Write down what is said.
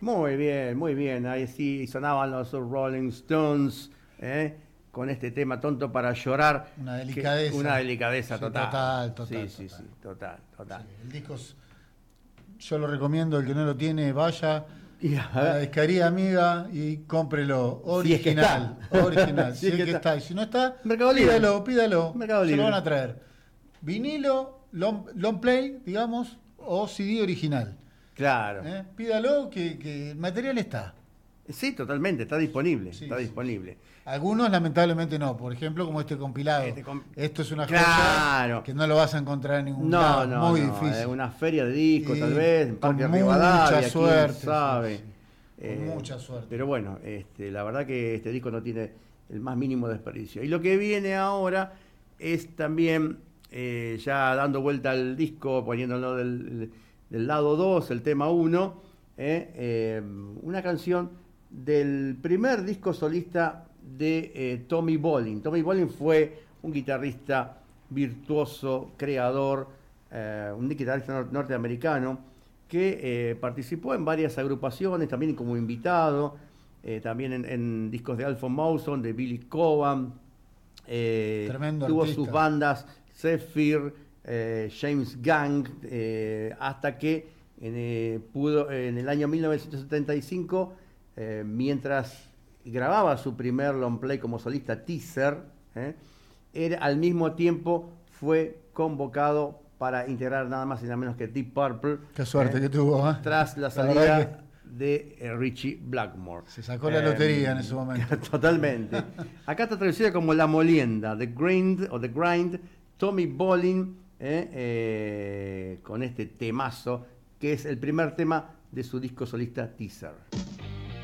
Muy bien. Ahí sí sonaban los Rolling Stones, con este tema Tonto para llorar. Una delicadeza. Una delicadeza Sí, total. total. Sí, total. Sí, el disco yo lo recomiendo, el que no lo tiene, vaya Y a la disquería amiga y cómprelo. si es que Original, está. original. Si es que está. Y si no está, Mercado Libre. pídalo. Mercado Se lo Libre. van a traer. Vinilo, long play, digamos, o CD original. Claro. Pídalo, que el material está. Sí, totalmente, está disponible. Sí, Está sí, disponible. sí. Algunos lamentablemente no, por ejemplo como este compilado. Esto es una Claro. cosa que no lo vas a encontrar en ningún No, lado, no, muy no. difícil. Una feria de discos, tal Y vez, en con Parque mucha Rivadavia, suerte, quién sabe. sí. Con mucha suerte. Pero bueno, la verdad que este disco no tiene el más mínimo desperdicio. Y lo que viene ahora es también, ya dando vuelta al disco, poniéndolo del lado 2, el tema 1, una canción del primer disco solista de Tommy Bolin. Tommy Bolin fue un guitarrista virtuoso, creador, un guitarrista norteamericano que participó en varias agrupaciones, también como invitado, también en discos de Alpha Mawson, de Billy Cobham, Tremendo tuvo artista. sus bandas Zephyr, James Gang, hasta que pudo en el año 1975, mientras grababa su primer long play como solista, Teaser, al mismo tiempo fue convocado para integrar nada más y nada menos que Deep Purple. Qué suerte que tuvo, ¿eh? Tras la salida de Richie Blackmore. Se sacó la lotería en ese momento. Totalmente. Acá está traducida como La Molienda, The Grind o The Grind, Tommy Bolin, con este temazo, que es el primer tema de su disco solista Teaser.